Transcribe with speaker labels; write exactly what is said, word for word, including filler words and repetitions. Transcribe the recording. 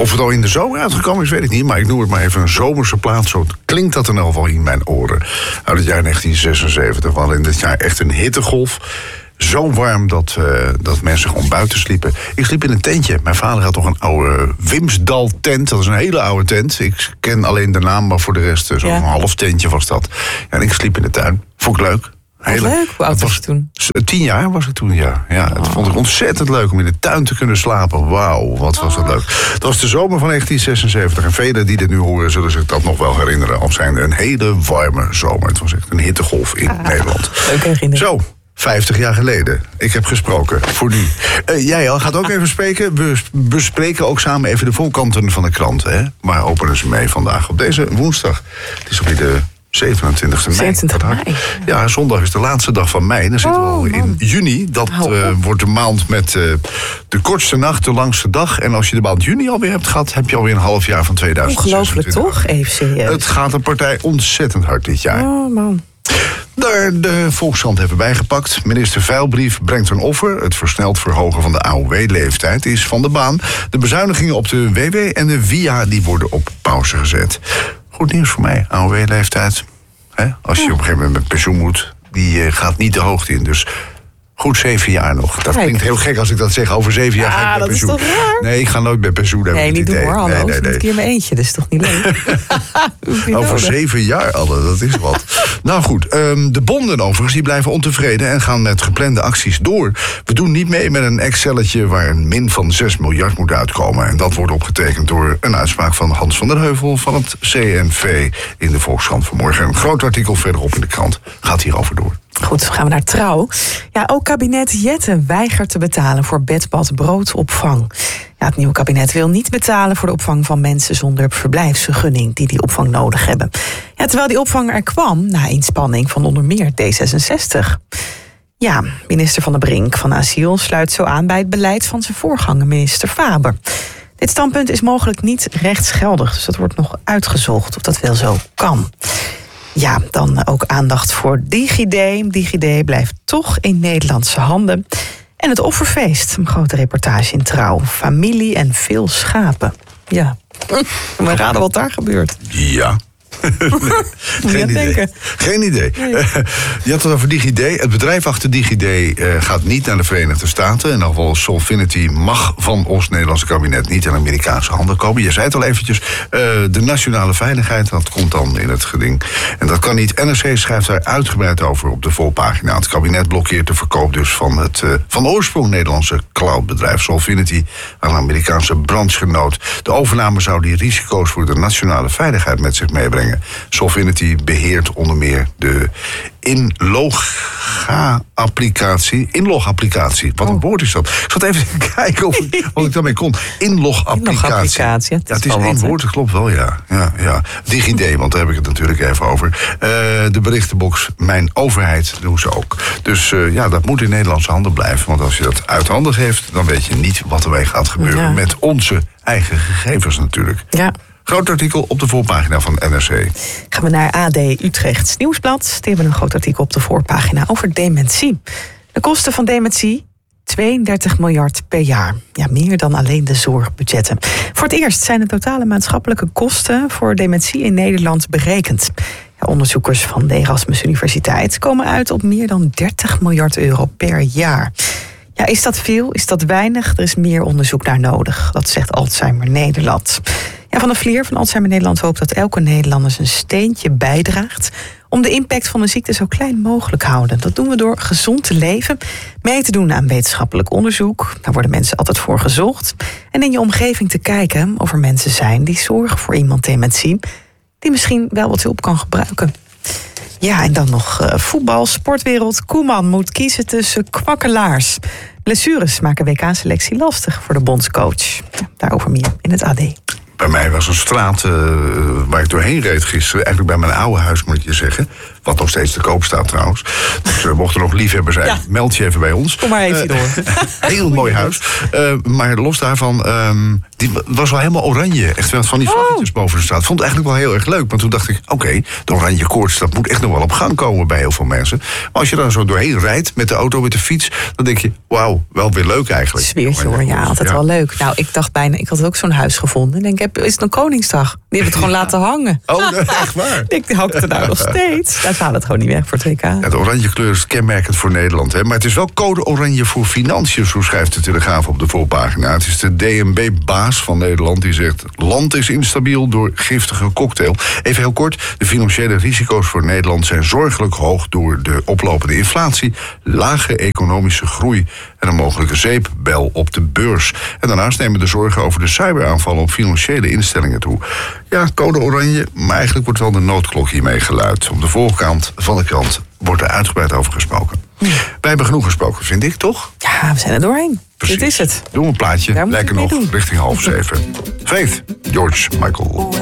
Speaker 1: Of het al in de zomer uitgekomen is, weet ik niet. Maar ik noem het maar even een zomerse plaat. Zo klinkt dat in elk geval in mijn oren. Uit het jaar negentien zesenzeventig. We hadden in dit jaar echt een hittegolf. Zo warm dat, uh, dat mensen gewoon buiten sliepen. Ik sliep in een tentje. Mijn vader had toch een oude Wimsdal tent. Dat is een hele oude tent. Ik ken alleen de naam, maar voor de rest zo'n ja. half tentje was dat. Ja, en ik sliep in de tuin. Vond ik leuk.
Speaker 2: Hele, leuk? Hoe oud was je toen?
Speaker 1: Tien jaar was ik toen, ja. ja oh. Het vond ik ontzettend leuk om in de tuin te kunnen slapen. Wauw, wat was dat leuk. Het was de zomer van negentien zesenzeventig. En velen die dit nu horen zullen zich dat nog wel herinneren. Als zijn een hele warme zomer. Het was echt een hittegolf in ah, Nederland.
Speaker 2: Leuke herinnering.
Speaker 1: Zo. vijftig jaar geleden. Ik heb gesproken. Voor nu. Uh, jij al gaat ook even spreken. We bespreken ook samen even de voorkanten van de krant. Hè? Waar openen ze mee vandaag? Op deze woensdag. Het is alweer de zevenentwintigste mei.
Speaker 2: zevenentwintig mei.
Speaker 1: Ja, zondag is de laatste dag van mei. Dan zitten we al in man. juni. Dat uh, wordt de maand met uh, de kortste nacht, de langste dag. En als je de maand juni alweer hebt gehad, heb je alweer een half jaar van tweeduizend zesenentwintig.
Speaker 2: Ongelooflijk toch? Even serieus.
Speaker 1: Het gaat de partij ontzettend hard dit jaar.
Speaker 2: Oh man.
Speaker 1: Daar de Volkskrant hebben bijgepakt. Minister Veilbrief brengt een offer. Het versneld verhogen van de A O W-leeftijd is van de baan. De bezuinigingen op de W W en de V I A die worden op pauze gezet. Goed nieuws voor mij, A O W-leeftijd. Hè? Als je op een gegeven moment met pensioen moet, die gaat niet de hoogte in. Dus goed zeven jaar nog. Dat klinkt heel gek als ik dat zeg. Over zeven jaar
Speaker 2: ja,
Speaker 1: ga ik met pensioen.
Speaker 2: Dat is toch raar?
Speaker 1: Nee, ik ga nooit met pensioen.
Speaker 2: Nee, niet doen hoor, hallo. Nee, nee, nee. Een keer mijn eentje, dat is toch niet leuk?
Speaker 1: Over zeven jaar, Anne, dat is wat. Nou goed, um, de bonden overigens, die blijven ontevreden en gaan met geplande acties door. We doen niet mee met een Excelletje waar een min van zes miljard moet uitkomen. En dat wordt opgetekend door een uitspraak van Hans van der Heuvel van het C N V in de Volkskrant vanmorgen. Een groot artikel verderop in de krant gaat hierover door.
Speaker 2: Goed, gaan we naar Trouw. Ja, ook kabinet Jetten weigert te betalen voor bedbad broodopvang. Ja, het nieuwe kabinet wil niet betalen voor de opvang van mensen zonder verblijfsvergunning die die opvang nodig hebben. Ja, terwijl die opvang er kwam na inspanning van onder meer D zesenzestig. Ja, minister Van der Brink van Asiel sluit zo aan bij het beleid van zijn voorganger minister Faber. Dit standpunt is mogelijk niet rechtsgeldig, dus dat wordt nog uitgezocht of dat wel zo kan. Ja, dan ook aandacht voor DigiD. DigiD blijft toch in Nederlandse handen. En het offerfeest, een grote reportage in Trouw. Familie en veel schapen. Ja, we raden wat daar gebeurt.
Speaker 1: Ja. Nee, geen, idee. geen idee. Nee. Uh, je had het over DigiD. Het bedrijf achter DigiD uh, gaat niet naar de Verenigde Staten. In ieder geval Solvinity mag van ons Nederlandse kabinet niet in Amerikaanse handen komen. Je zei het al eventjes. Uh, de nationale veiligheid, dat komt dan in het geding. En dat kan niet. N R C schrijft daar uitgebreid over op de voorpagina. Het kabinet blokkeert de verkoop dus van het uh, van oorsprong Nederlandse cloudbedrijf Solvinity aan een Amerikaanse branchegenoot. De overname zou die risico's voor de nationale veiligheid met zich meebrengen. Solvinity beheert onder meer de inlog-applicatie. Inlog-applicatie. Wat een oh. woord is dat? Ik zat even te kijken of ik, wat ik daarmee kon. Inlog-applicatie.
Speaker 2: Ja,
Speaker 1: het is, ja, het is één woord, dat klopt wel, ja. ja, ja. DigiD, want daar heb ik het natuurlijk even over. Uh, de berichtenbox Mijn Overheid doen ze ook. Dus uh, ja, dat moet in Nederlandse handen blijven. Want als je dat uit handen geeft, dan weet je niet wat ermee gaat gebeuren. Ja. Met onze eigen gegevens natuurlijk.
Speaker 2: Ja.
Speaker 1: Groot artikel op de voorpagina van N R C.
Speaker 2: Gaan we naar A D Utrechts Nieuwsblad. Die hebben een groot artikel op de voorpagina over dementie. De kosten van dementie, tweeëndertig miljard per jaar. Ja, meer dan alleen de zorgbudgetten. Voor het eerst zijn de totale maatschappelijke kosten voor dementie in Nederland berekend. Ja, onderzoekers van de Erasmus Universiteit komen uit op meer dan dertig miljard euro per jaar. Ja, is dat veel? Is dat weinig? Er is meer onderzoek naar nodig. Dat zegt Alzheimer Nederland. Ja, Van der Vlier van Alzheimer Nederland hoopt dat elke Nederlander zijn steentje bijdraagt om de impact van de ziekte zo klein mogelijk te houden. Dat doen we door gezond te leven, mee te doen aan wetenschappelijk onderzoek. Daar worden mensen altijd voor gezocht. En in je omgeving te kijken of er mensen zijn die zorgen voor iemand dementie, die misschien wel wat hulp kan gebruiken. Ja, en dan nog uh, voetbal, sportwereld. Koeman moet kiezen tussen kwakkelaars. Blessures maken W K-selectie lastig voor de bondscoach. Ja, daarover meer in het A D.
Speaker 1: Bij mij was een straat uh, waar ik doorheen reed gisteren. Eigenlijk bij mijn oude huis, moet ik je zeggen. Wat nog steeds te koop staat trouwens. Dus uh, mocht er nog liefhebber zijn, ja. meld je even bij ons.
Speaker 2: Kom maar even uh, door.
Speaker 1: Heel mooi huis. Uh, maar los daarvan, um, die was wel helemaal oranje. Echt wel van die vlaggetjes oh. boven de straat. Vond het eigenlijk wel heel erg leuk. Want toen dacht ik, oké, okay, de oranje koorts, dat moet echt nog wel op gang komen bij heel veel mensen. Maar als je dan zo doorheen rijdt met de auto, met de fiets, dan denk je, wauw, wel weer leuk eigenlijk.
Speaker 2: Sfeertje hoor, ja, altijd ja. wel leuk. Nou, ik dacht bijna, ik had ook zo'n huis gevonden. Ik denk, is het een Koningsdag? Die hebben het gewoon ja. laten hangen.
Speaker 1: Oh, nee, echt waar?
Speaker 2: Ik hang er nou nog steeds. Daar gaat het gewoon niet weg voor het W K.
Speaker 1: Ja, de oranje kleur is kenmerkend voor Nederland. Hè? Maar het is wel code oranje voor financiën, zo schrijft de Telegraaf op de voorpagina. Het is de D N B-baas van Nederland die zegt, land is instabiel door giftige cocktail. Even heel kort, de financiële risico's voor Nederland zijn zorgelijk hoog door de oplopende inflatie, lage economische groei en een mogelijke zeepbel op de beurs. En daarnaast nemen de zorgen over de cyberaanvallen op financiële instellingen toe. Ja, code oranje, maar eigenlijk wordt wel de noodklok hiermee geluid. Op de voorkant van de krant wordt er uitgebreid over gesproken. Ja. Wij hebben genoeg gesproken, vind ik, toch?
Speaker 2: Ja, we zijn er doorheen. Precies. Dit is het.
Speaker 1: Doe een plaatje, lekker nog, doen. Richting half zeven. Faith, George Michael.